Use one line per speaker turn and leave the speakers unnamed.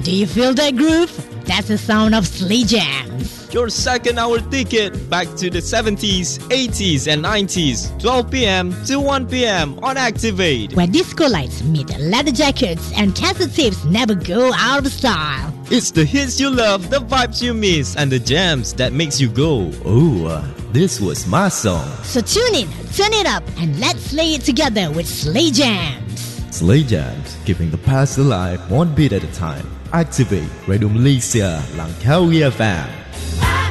Do you feel that groove? That's the sound of Slay Jams.
Your second hour ticket back to the 70s, 80s and 90s, 12 p.m. to 1 p.m. on Activate.
Where disco lights meet leather jackets and cassette tapes never go out of style.
It's the hits you love, the vibes you miss, and the jams that makes you go, oh, this was my song.
So tune in, turn it up, and let's slay it together with Slay Jams.
Slay Jams, keeping the past alive one beat at a time. Activate Radio Malaysia, Langkawi FM.